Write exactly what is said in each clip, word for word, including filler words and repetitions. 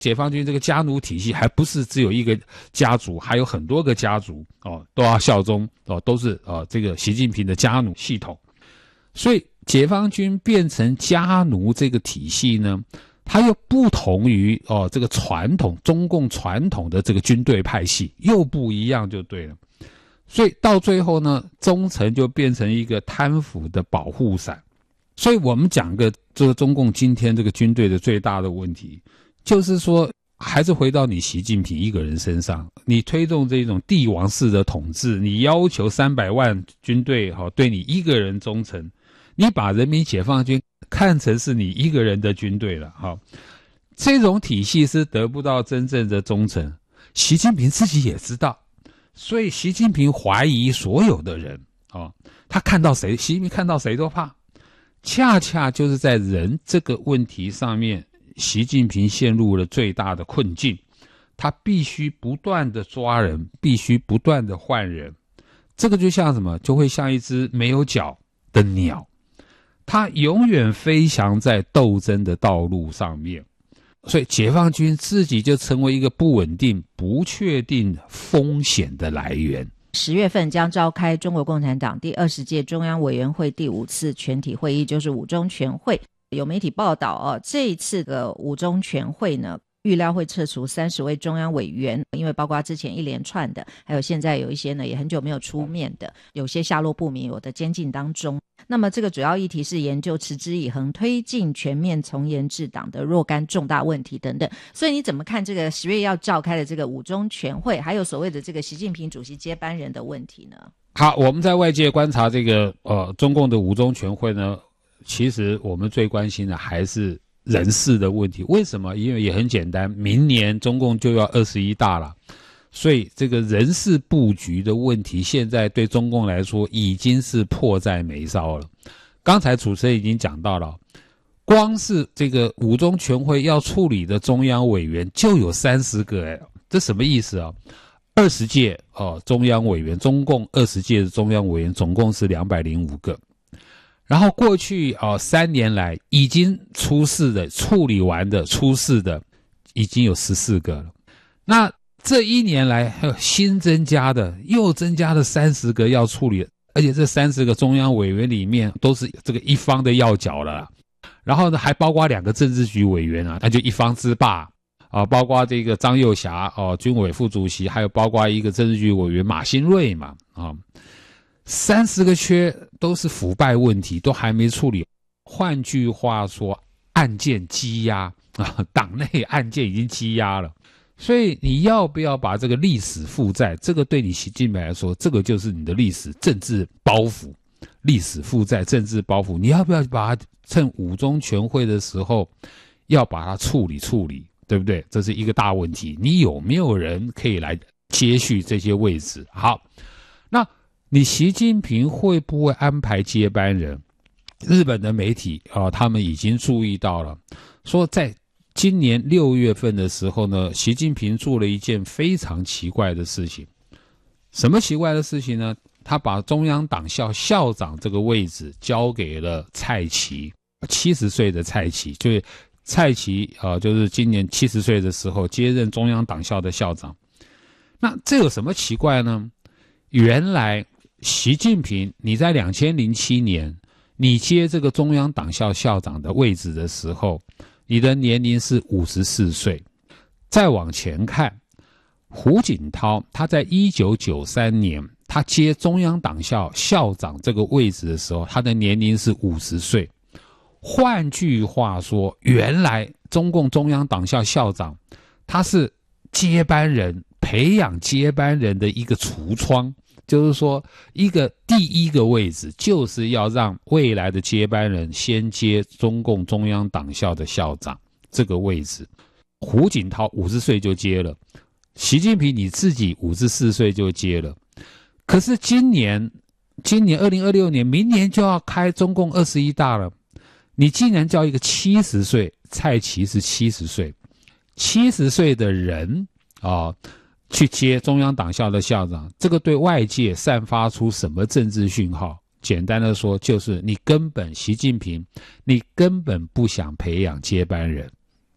解放军这个家奴体系还不是只有一个家族，还有很多个家族哦，都要效忠哦，都是呃这个习近平的家奴系统。所以解放军变成家奴这个体系呢，它又不同于哦这个传统中共传统的这个军队派系，又不一样就对了。所以到最后呢，忠诚就变成一个贪腐的保护伞。所以我们讲个这个中共今天这个军队的最大的问题，就是说还是回到你习近平一个人身上，你推动这种帝王式的统治，你要求三百万军队好对你一个人忠诚，你把人民解放军看成是你一个人的军队了，好，这种体系是得不到真正的忠诚。习近平自己也知道，所以习近平怀疑所有的人哦，他看到谁，习近平看到谁都怕。恰恰就是在人这个问题上面，习近平陷入了最大的困境。他必须不断的抓人，必须不断的换人。这个就像什么？就会像一只没有脚的鸟，它永远飞翔在斗争的道路上面。所以解放军自己就成为一个不稳定、不确定风险的来源。 十月份将召开中国共产党第二十届中央委员会第五次全体会议，就是五中全会。有媒体报道哦，这一次的五中全会呢，预料会撤除三十位中央委员，因为包括之前一连串的，还有现在有一些呢也很久没有出面的，有些下落不明，有的监禁当中。那么这个主要议题是研究持之以恒推进全面从严治党的若干重大问题等等。所以你怎么看这个十月要召开的这个五中全会，还有所谓的这个习近平主席接班人的问题呢？ 好，我们在外界观察这个呃中共的五中全会呢，其实我们最关心的还是人事的问题。为什么？因为也很简单，明年中共就要二十一大了，所以这个人事布局的问题，现在对中共来说已经是迫在眉梢了。刚才主持人已经讲到了，光是这个五中全会要处理的中央委员就有三十个，哎，这什么意思啊？二十届哦中央委员，中共二十届的中央委员总共是两百零五个。然后过去哦三年来已经出事的、处理完的、出事的已经有十四个了。那这一年来还有新增加的，又增加了三十个要处理，而且这三十个中央委员里面都是这个一方的要角了啦。然后呢，还包括两个政治局委员啊，那就一方之霸啊，包括这个张又侠哦，军委副主席，还有包括一个政治局委员马兴瑞嘛啊。三十个缺都是腐败问题，都还没处理。换句话说，案件积压啊，党内案件已经积压了。所以你要不要把这个历史负债，这个对你习近平来说，这个就是你的历史政治包袱，历史负债政治包袱，你要不要把它趁五中全会的时候要把它处理处理，对不对？这是一个大问题。你有没有人可以来接续这些位置？好，那你习近平会不会安排接班人？日本的媒体啊、呃，他们已经注意到了，说在今年六月份的时候呢，习近平做了一件非常奇怪的事情。什么奇怪的事情呢？他把中央党校校长这个位置交给了蔡奇，七十岁的蔡奇，就是蔡奇啊、呃，就是今年七十岁的时候接任中央党校的校长。那这有什么奇怪呢？原来习近平你在二零零七年你接这个中央党校校长的位置的时候，你的年龄是五十四岁。再往前看，胡锦涛他在一九九三年他接中央党校校长这个位置的时候，他的年龄是五十岁。换句话说，原来中共中央党校校长他是接班人，培养接班人的一个橱窗，就是说一个第一个位置就是要让未来的接班人先接中共中央党校的校长这个位置。胡锦涛五十岁就接了，习近平你自己五十四岁就接了。可是今年今年二零二六年明年就要开中共二十一大了，你竟然叫一个七十岁，蔡奇是七十岁，七十岁的人啊去接中央党校的校长，这个对外界散发出什么政治讯号？简单的说，就是你根本习近平，你根本不想培养接班人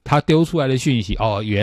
他丢出来的讯息哦，原